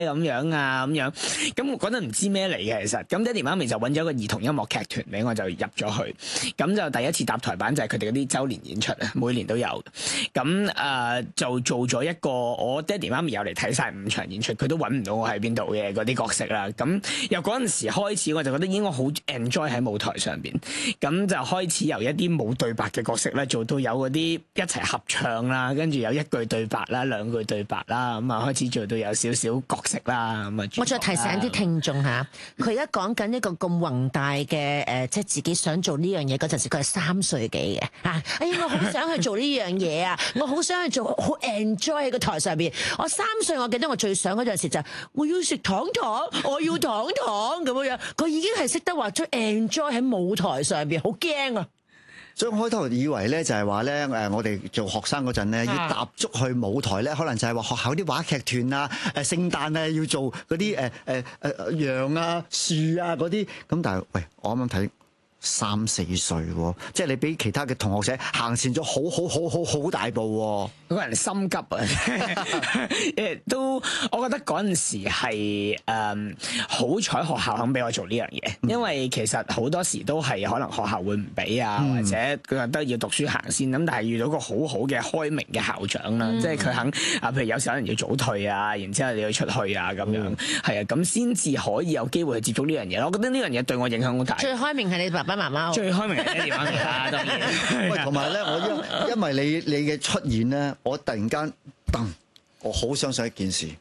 咁樣啊咁樣，咁嗰陣唔知咩嚟嘅其實，咁爹哋媽咪就揾咗個兒童音樂劇團俾我就入咗去，咁就第一次搭台板就係佢哋嗰啲週年演出啊，每年都有，咁就做咗一個我爹哋媽咪有嚟睇晒5場演出，佢都揾唔到我喺邊度嘅嗰啲角色啦，咁由嗰陣時開始我就覺得應該好 enjoy 喺舞台上邊，咁就開始由一啲冇對白嘅角色咧做到有嗰啲一齊合唱啦，跟住有1句對白啦、2句對白啦，咁啊開始做到有少少角色啦，咁啊。 我再提醒啲聽眾嚇，佢而家講緊一個咁宏大嘅即係自己想做呢樣嘢嗰陣時，佢係3歲幾嘅嚇。哎呀，我好想去做呢樣嘢啊！我好想去做，好 enjoy 喺個台上邊。我3歲，我記得我最想嗰陣時就係我要食糖糖，我要糖糖咁樣。佢已經係識得話出 enjoy 喺舞台上邊，好驚啊！ 所以我開頭以為咧就係話咧我哋做學生嗰陣咧要踏足去舞台咧，可能就係話學校啲話劇團啊、聖誕啊要做嗰啲羊啊、樹啊嗰啲。咁但係喂，我啱啱睇3、4歲喎，即係你比其他嘅同學仔行前咗好大步喎。 嗰個人心急啊！都我覺得嗰陣時係好彩學校肯俾我做呢樣嘢，因為其實好多時都係可能學校會唔俾啊，或者佢覺得要讀書行先咁，但係遇到個好好嘅開明嘅校長啦，即係佢肯譬如有時可能要早退啊，然之後你要出去啊咁樣，係啊，咁先至可以有機會去接觸呢樣嘢。我覺得呢樣嘢對我影響好大。 最開明係你爸爸媽媽， 最開明係爹哋媽咪啦，當然。 喂，同埋咧，我因為你嘅出現咧，我突然間我好相信一件事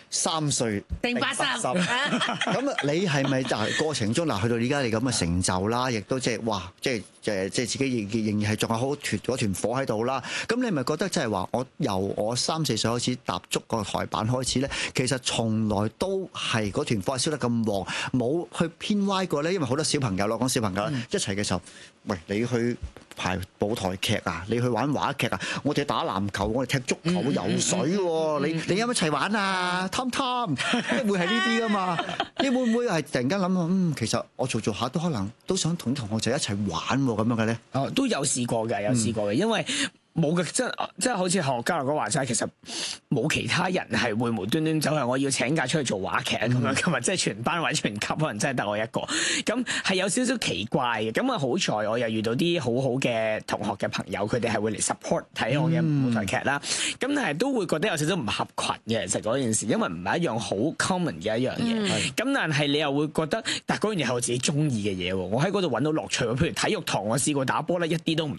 ，3歲定80 咁你係咪就係過程中嗱，去到而家你咁嘅成就啦，亦都即係哇，即係自己仍然係仲有好嗰團火喺度啦。咁你咪覺得即係話由我3、4歲開始踏足個台板開始咧，其實從來都係嗰團火係燒得咁旺，冇去偏歪過咧。因為好多小朋友咯，講小朋友一齊嘅時候，喂，你去排舞台劇啊，你去玩話劇啊，我哋打籃球，我哋踢足球、游水喎，你有冇一齊玩啊？Tom，會係呢啲噶嘛？你會唔會係突然間諗其實我做下都可能都想同同學仔一齊玩喎咁樣嘅咧？ 哦，都有試過嘅，因為冇嘅，即係好似學交流嗰話齋，其實冇其他人係會無端端走去我要請假出去做話劇咁樣噶嘛，即係全班或者全級可能真係得我一個，咁係有少少奇怪嘅。咁啊好彩我又遇到啲好好嘅同學嘅朋友，佢哋係會嚟 support 睇我嘅舞台劇啦。咁但係都會覺得有少少唔合群嘅，其實嗰件事，因為唔係一樣好 common 嘅一樣嘢。咁但係你又會覺得，但係嗰樣嘢係我自己中意嘅嘢喎，我喺嗰度揾到樂趣喎。譬如體育堂，我試過打波咧，一啲都唔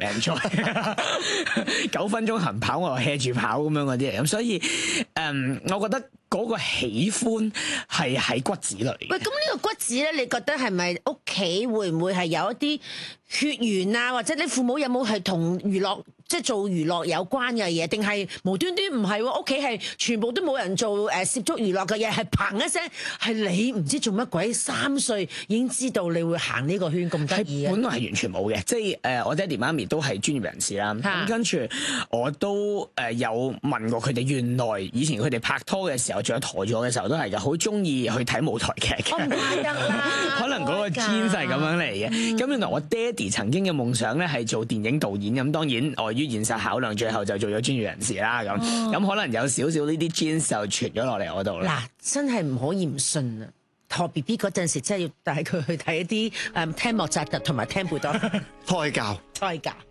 enjoy。9分鐘行跑，我又 hea 住跑咁樣嗰啲嚟，咁所以我覺得嗰個喜歡係喺骨子裏。 喂，咁呢個骨子咧，你覺得係咪屋企會唔會係有一啲血緣啊？或者你父母有冇係同娛樂即係做娛樂有關嘅嘢？定係無端端唔係喎？屋企係全部都冇人做涉足娛樂嘅嘢，係砰一聲係你唔知做乜鬼，3歲已經知道你會行呢個圈咁得意嘅？ 本來係完全冇嘅，即係我爹哋媽咪都係專業人士啦。咁跟住我都有問過佢哋，原來以前佢哋拍拖嘅時候，仲有陀咗嘅時候都係㗎，好中意去睇舞台劇嘅。 我唔怪得啦， 可能嗰個 gene 係咁樣嚟嘅。咁原來我爹哋曾經嘅夢想咧係做電影導演，咁當然礙於現實考量，最後就做咗專業人士啦。咁可能有少少呢啲 genes 就傳咗落嚟我度啦。 嗱，真係唔可以唔信啊！陀 B B 嗰陣時真係要帶佢去睇一啲聽莫扎特同埋聽貝多芬。 胎教。